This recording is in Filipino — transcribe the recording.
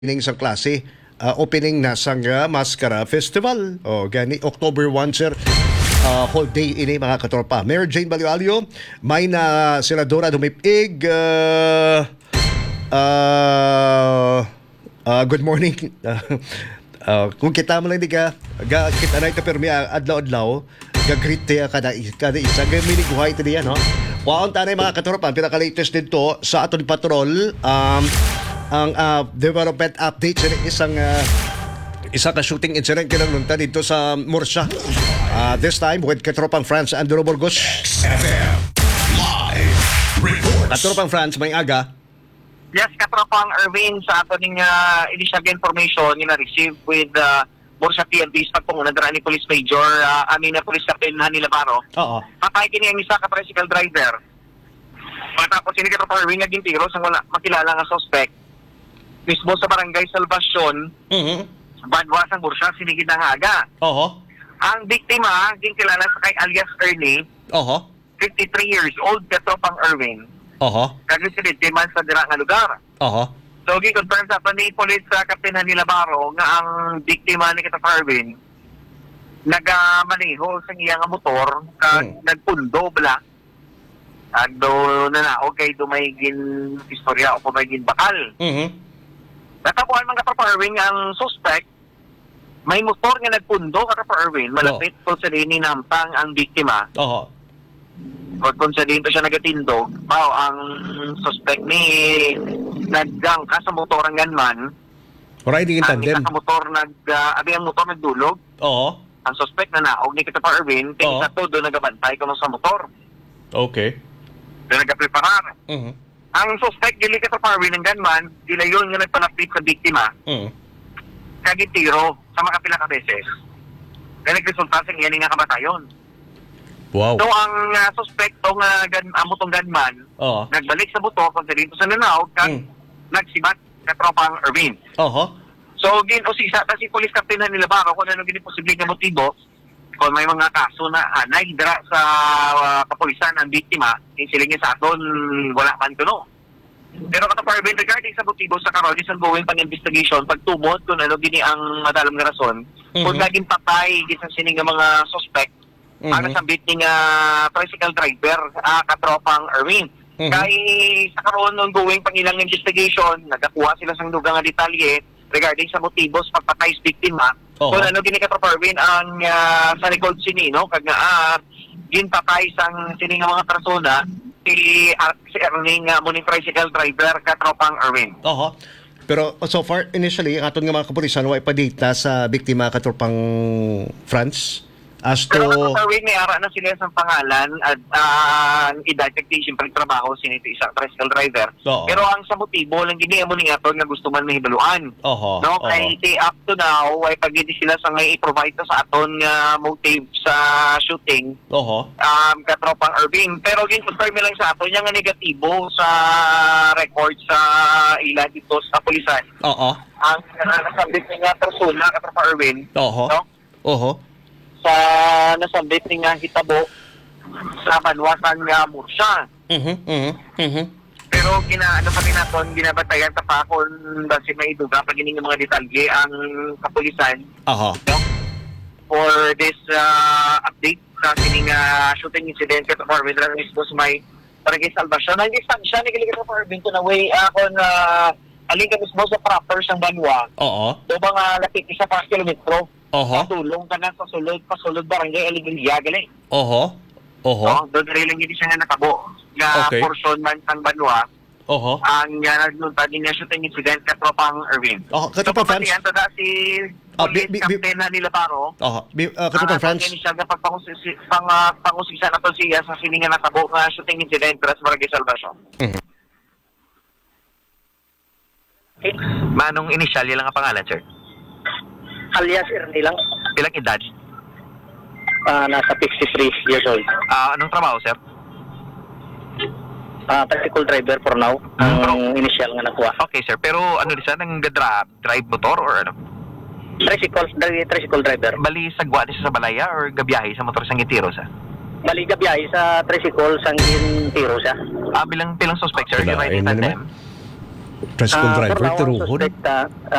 opening sa klase. Opening na sang Mascara Festival. Gani October 1 sir. Whole day ini mga katropa. Mayor Jane Balioalio, may na senadora Dumipig. Good morning. Kung kita mo lang di ka, kita na ito permi adlaw-adlaw, gagrit tayo kada isa. Gaminig buhay ito diyan, no? Waon tanay mga katropa, pinaka-latest dito sa aton patrol, ang development update sa isa ka shooting incident kinalunta dito sa Murcia. This time with Katropang France Andrew Burgos. XFM Live Reports. Katropang France, may aga. Yes, Katropang Erwin, sa ato ning initial information yung na-receive with Murcia PNP sa pagpungunan ni Police Major Police Captain Hani Labaro. Oo. Patay kini ang isa ka tricycle driver. Matapos ini Katropang Erwin naging tiro sa wala makilala nga suspect. Mismo sa barangay Salvacion, Banwa sa Murcia, sinigid na nga aga. Oo. Ang biktima, ging kilala sa kay alias Ernie, Oo. 53 years old, Katropang Erwin. Oo. Kag-residente man sa dira nga lugar. Oo. So, gi-confirm sa ni Police Captain Hani Labaro nga ang biktima ni Katropang Erwin nagamaneho sa iyang motor kag nagpundo bala. Ando na okay dumaygin istorya o pumaygin bakal. Natapuan man Katropang Erwin ang suspect may motor nga nagpundo Katropang Erwin malapit po sa dini nampang ang biktima. Oo. Kung sa dito siya nagatindog, ang suspect ni naggang ka sa motor ang gunman. Riding in tandem. Ang isa sa motor ang motor nagdulog. Oo. Ang suspect na naog ni Katropang Erwin, kaya sa todo nagabantay kuno sa motor. Okay. Kaya nagapreparar. Ang suspect dili Katropang Erwin ng gunman, dila yun nga nagpalapit sa biktima. Kagitiro sa mga pila ka beses. Kaya nagresulta sa iyan nga kamatayon. Wow. So ang suspect nga amotong gunman, nagbalik sa motor kung dito sa nanaw, kag nagsibat Katropang Erwin. Oo. So usisa ta si Police Captain Hani Labaro kung ano gini posibleng nga motibo kung may mga kaso na naidra sa kapulisan ang biktima, insilingin sa aton wala man kuno. Pero Katropang Erwin, regarding sa motibo sa karon is ongoing pang-investigation pagtumod kung ano gini ang madalam nga rason kung naging patay gisang sining nga mga suspect ang nasambit ni tricycle driver Katropang Erwin. Kay sa karon ongoing pangilang investigation, nagakuha sila sang dugang nga detalye regarding sa motibo sa pagpatay sa biktima. Kung ano gini Katropang Erwin ang sa likod sinino kag ginpatay sang sining nga mga persona si Ernie nga muning tricycle driver Katropang Erwin. Oo. Pero so far, initially, ang aton nga mga kapulisan, wala ipadita sa biktima Katropang France. As to... Pero Katropang Erwin, may ara na sila sa pangalan at i-detectation pagtrabaho sinito isang tricycle driver. Pero ang sa motibo, lang gini mo nga nga gusto man mahibaluan. No? Kay up to now, ay pag hindi sila sa ngay i-provide sa aton nga motive sa shooting, Katropang Erwin. Pero gin-confirm lang sa aton yung negatibo sa record sa ila dito sa kapulisan. Ang nasambit nga persona, Katropang Erwin. No? Sa nasambit nga hitabo sa Banwasan nga Murcia. Pero ano pa rin natin, ginabatayan sa pakon basi may iduga pag ining mga detalye ang kapulisan. No? For this update sa sining shooting incident Katropang Erwin lang mismo sa may Barangay Salvacion. Ang distansya ni Katropang Erwin ko na way akon aling ka mismo sa proper siyang Banwa. Do mga lapit isa pa kilometro. Tulong ka na sa pasulod barangay Aligria gali. Doon rin lang hindi siya nga nakabo. Portion man ang Banwa. Ang naglunta din niya shooting incident Katropang Erwin. Katropang France. So, si Police Captain Hani Labaro. Katropang France. Siya nga pangusisa na to siya sa sininga nakabo nga shooting incident sa Barangay Salvacion. Manong initial, yan lang ang pangalan, sir? Alias Ernie lang. Ilang edad? Nasa 53 years old. Anong trabaho, sir? Tricycle driver for now. Ang initial nga nakuha. Okay, sir. Pero ano di siya? Nang-drive motor or ano? Tricycle driver. Bali, sagwa di siya sa balaya or gabiyahe sa motor sang itiro sa? Bali, gabiyahe sa tricycle sang tiro siya. Bilang suspect, sir? Wala, Riding ayun na tandem? Tricycle driver, for now, ang tiruhon. suspect,